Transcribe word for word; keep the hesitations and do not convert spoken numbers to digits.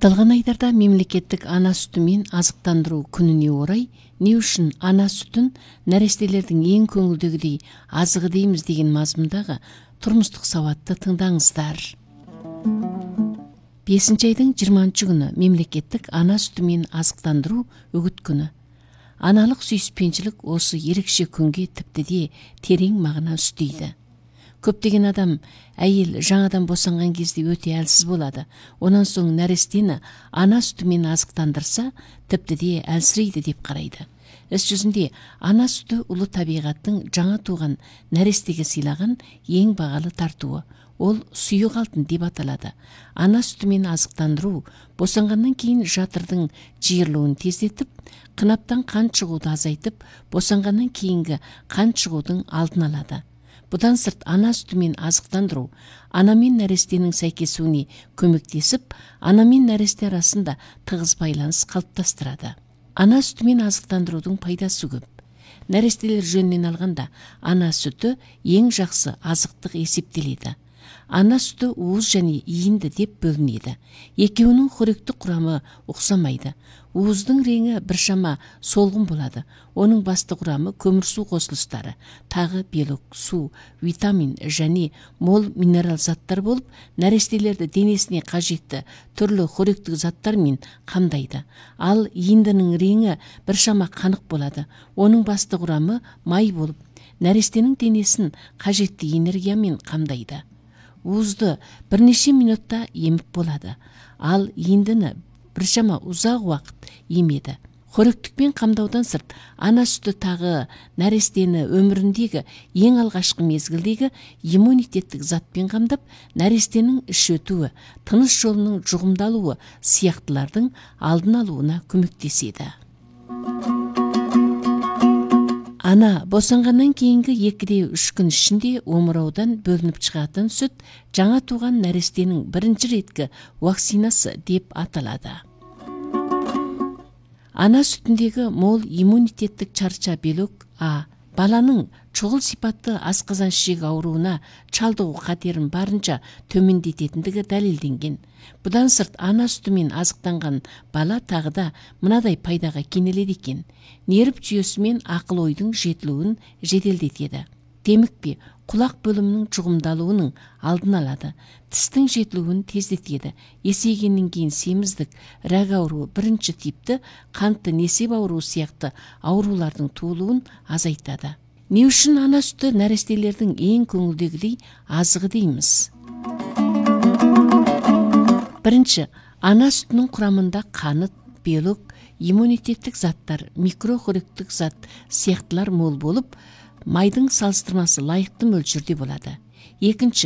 Аталган айдарда мемлекеттик ана сүтү менен азыктандыруу күнүнө орай не үчүн ана сүтүн нәрестелердин эң көңүлдөгүдөй азыгы деймиз деген мазмундагы турмуштук сабатты тыңдаңыздар. бешинчи айдын жыйырманчы күнү мемлекеттик ана сүтү менен азыктандыруу үгүт күнү. Аналык сүйүспенчилик осы ерекше күнгө типти де терең мағына үстөйдү. Көптөгөн адам әйел жаңадан босанган кезде өтө әлсиз болады. Онан соң нәрестени ана сүтү менен азыктандырса, типти де әлсирейди деп карайды. Іс жүзүндө ана сүтү улуу табигаттын жаңа тууган нәрестеге сыйлаган эң багалы тартуу. Ол сүйүк алтын деп аталады. Ана сүтү менен азыктандыруу босангандан кийин жатырдын жыйырылуун тездетип, кынаптан кан чыгууду азайтып, босангандан кийинки кан чыгуудун алдын алады. Будан сырт ана сүтү менен азыктандыруу ана менен нәрестенин сайкесүүнү көмөктесип, ана менен нәресте арасында тыгыз байланыш калыпташтырады. Ана сүтү менен азыктандыруудун пайдасы көп. Нәрестелер жөнүнөн алганда, ана сүтү эң жакшы азыктык эсептелет. Ана сүтү ууз жана ийинди деп бөлүнөт. Экөөнүн хоректик курамы уксамайды. Ууздун реңи бир шама солгун болот. Онун басты курамы көмүр суу косулуштары, тагы белок, суу, витамин жана мол минерал заттар болуп, нәрестелерди денесине кажетти түрлүү хоректик заттар менен камдайды. Ал ийиндинин реңи бир шама канык болот. Онун басты курамы май болуп, нәрестенин денесин кажетти энергия менен камдайды. Уузду бир нече минутта эмип болот. Ал ийиндини бир шама узак убакыт эмеди. Хоректикпен камдаудан сырт, ана сүтү тагы нәрестени өмүрүндөгү эң алгачкы мезгилдеги иммунитеттик затпен камдап, нәрестенин иш өтүүү, тыныс жолунун жугумдалууы сыяктылардын алдын алууна көмөктөшөт. Ана босангандан кийинки экиде үч күн ичинде омураудан бөлүнүп чыгатын сүт жаңа тууган нәрестенин биринчи иретки вакцинасы деп аталады. Ана сүтүндөгү мол иммунитеттик чарча белок А баланын чогул сипаттуу асказан шишек оорууна чалдыгуу катерин барынча төмөндөтетиндиги далилденген. Будан сырт ана сүтү менен азыктанган бала тагы да мындай пайдага кенелет экен. Нерв жүйөсү менен акыл ойдун жетилүүн жеделдетет. Демикпи кулак бөлүмүнүн жугумдалуунун алдын алады. Тистин жетилүүн тездетет. Эсейгенден кийин семиздик, рак ооруу, биринчи типти кантты несеп ооруу сыяктуу оорулардын туулуун азайтады. Не үчүн ана сүтү нәрестелердин эң көңүлдөгүдөй азыгы деймиз? Биринчи, ана сүтүнүн курамында каныт, белок, иммунитеттик заттар, микрохоректик зат сыяктылар мол болуп, майдын салыштырмасы лайыктуу мөлчөрдө болот. Экинчи,